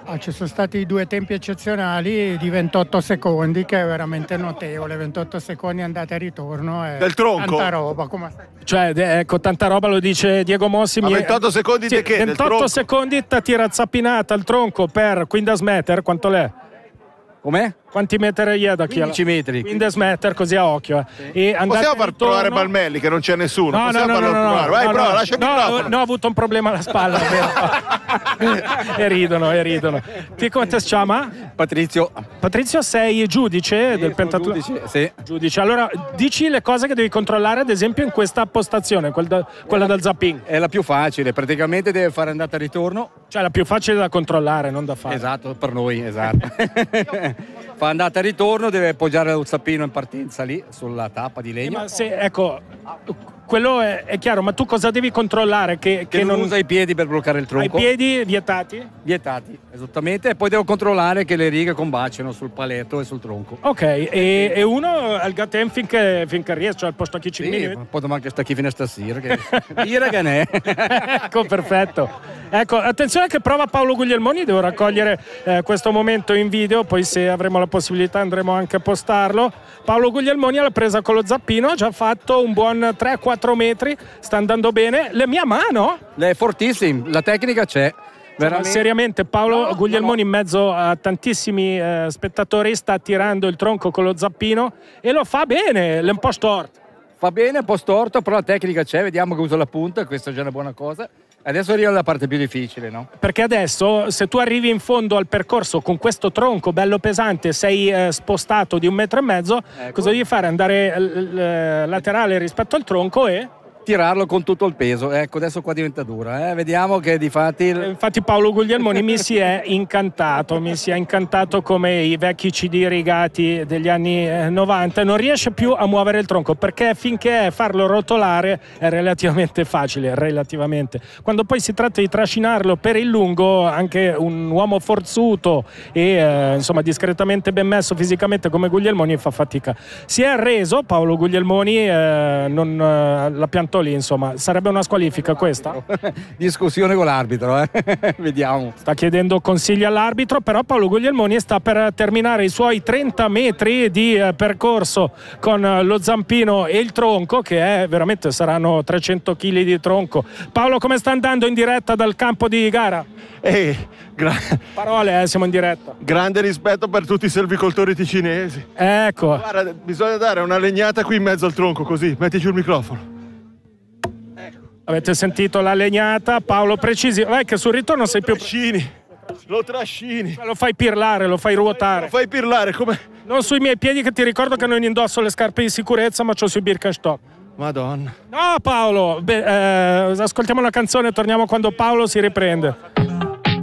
Ci sono stati 2 tempi eccezionali di 28 secondi, che è veramente notevole. 28 secondi andata e ritorno è del tronco. Tanta roba, come stai? Cioè, ecco, tanta roba, lo dice Diego Mossi. Ma 28 secondi sì, di che? 28 secondi ti tira zappinata al tronco per 15 metri, quanto l'è? Com'è? Quanti metri gli è da chi? 15 metri. 15 metri, così a occhio. Sì. E possiamo far provare Balmelli, che non c'è nessuno. No, possiamo farlo provare. Vai, prova, lascia il microfono. No, ho avuto un problema alla spalla. E ridono. Ti come ti si chiama? Patrizio. Patrizio, sei giudice del pentathlon? Sì. Giudice. Allora, dici le cose che devi controllare, ad esempio, in questa postazione, quella del zapping. È la più facile, praticamente deve fare andata e ritorno. Cioè, la più facile da controllare, non da fare. Esatto, per noi, esatto. Fa andata e ritorno, deve appoggiare lo zappino in partenza lì, sulla tappa di legno. Ma se, ecco, quello è chiaro, ma tu cosa devi controllare? Che non usa i piedi per bloccare il tronco. I piedi vietati? Vietati, esattamente. E poi devo controllare che le righe combaciano sul paletto e sul tronco. Ok, e uno al gatem finché riesce, cioè al posto a chi ci sì, poi domani che sta chi fino a stasera, che dire che ne è. Ecco, perfetto. Ecco, attenzione che prova Paolo Guglielmoni, devo raccogliere questo momento in video, poi se avremo la possibilità andremo anche a postarlo. Paolo Guglielmoni alla presa con lo zappino, ha già fatto un buon 3-4 metri, sta andando bene. La mia mano? È fortissimo, la tecnica c'è. Veramente. Seriamente Paolo Guglielmoni in mezzo a tantissimi spettatori sta tirando il tronco con lo zappino e lo fa bene, è un po' storto. Fa bene, un po' storto, però la tecnica c'è, vediamo che usa la punta, questa è già una buona cosa. Adesso arriva la parte più difficile, no? Perché adesso, se tu arrivi in fondo al percorso con questo tronco bello pesante, sei spostato di 1,5 metri, ecco. Cosa devi fare? Andare laterale rispetto al tronco e tirarlo con tutto il peso. Ecco, adesso qua diventa dura, vediamo che difatti infatti Paolo Guglielmoni mi si è incantato come i vecchi CD rigati degli anni 90. Non riesce più a muovere il tronco perché finché farlo rotolare è relativamente facile, quando poi si tratta di trascinarlo per il lungo, anche un uomo forzuto e insomma discretamente ben messo fisicamente come Guglielmoni fa fatica. Si è arreso Paolo Guglielmoni, non la pianta lì, insomma, sarebbe una squalifica questa? Discussione con l'arbitro, vediamo. Sta chiedendo consigli all'arbitro, però Paolo Guglielmoni sta per terminare i suoi 30 metri di percorso con lo zampino e il tronco, che è veramente saranno 300 kg di tronco. Paolo, come sta andando in diretta dal campo di gara? Parole, siamo in diretta. Grande rispetto per tutti i selvicoltori ticinesi. Ecco. Guarda, bisogna dare una legnata qui in mezzo al tronco, così, metti giù il microfono. Avete sentito la legnata? Paolo, precisi. Vai che sul ritorno sei più... Lo trascini. Lo fai pirlare, lo fai ruotare. Lo fai pirlare, come... Non sui miei piedi, che ti ricordo che non indosso le scarpe di sicurezza, ma c'ho sui Birkenstock. Madonna. No, Paolo! Ascoltiamo la canzone e torniamo quando Paolo si riprende.